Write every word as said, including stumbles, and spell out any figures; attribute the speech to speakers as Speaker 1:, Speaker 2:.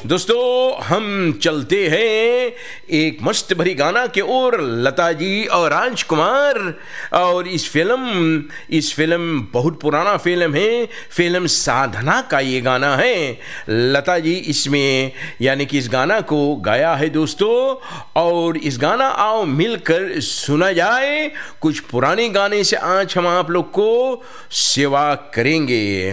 Speaker 1: दोस्तों हम चलते हैं एक मस्त भरी गाना के ओर, लता जी और राजकुमार। और इस फिल्म इस फिल्म बहुत पुराना फिल्म है, फिल्म साधना का ये गाना है। लता जी इसमें यानी कि इस गाना को गाया है दोस्तों। और इस गाना आओ मिलकर सुना जाए। कुछ पुराने गाने से आज हम आप लोग को सेवा करेंगे।